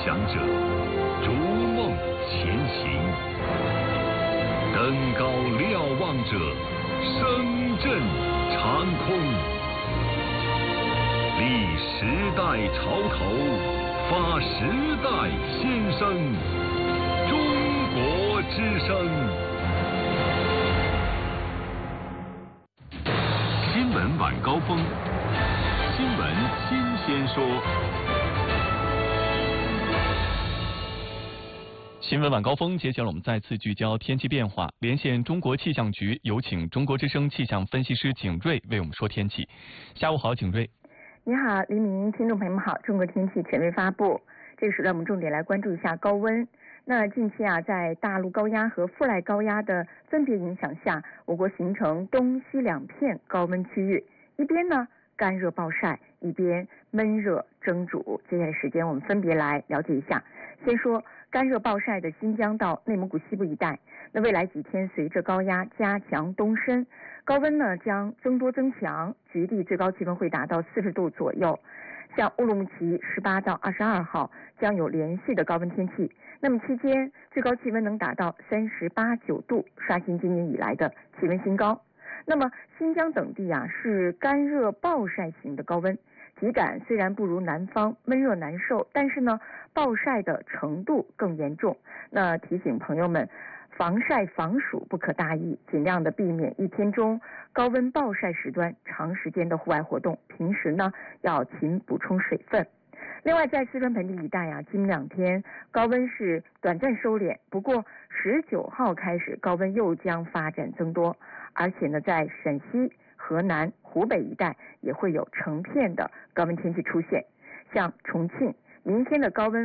想者，逐梦前行；登高瞭望者，声震长空。立时代潮头，发时代先声。中国之声。新闻晚高峰，新闻新鲜说。 新闻晚高峰，接下来我们再次聚焦天气变化，连线中国气象局，有请中国之声气象分析师景瑞为我们说天气。下午好，景瑞。 你好，黎明，听众朋友们好。中国天气权威发布，这个时段我们重点来关注一下高温。那近期在大陆高压和副赖高压的分别影响下，我国形成东西两片高温区域，一边呢干热暴晒，一边闷热蒸煮。接下来时间我们分别来了解一下。先说干热暴晒的新疆到内蒙古西部一带，那未来几天随着高压加强东伸，高温呢将增多增强，局地最高气温会达到40度左右。像乌鲁木齐18到22号将有连续的高温天气，那么期间最高气温能达到38、9度，刷新今年以来的气温新高。那么新疆等地是干热暴晒型的高温，体感虽然不如南方闷热难受，但是呢暴晒的程度更严重。那提醒朋友们，防晒防暑不可大意，尽量的避免一天中高温暴晒时段长时间的户外活动，平时呢要勤补充水分。另外在四川盆地一带今2天高温是短暂收敛，不过19号开始高温又将发展增多，而且呢在陕西、河南、湖北一带也会有成片的高温天气出现。像重庆明天的高温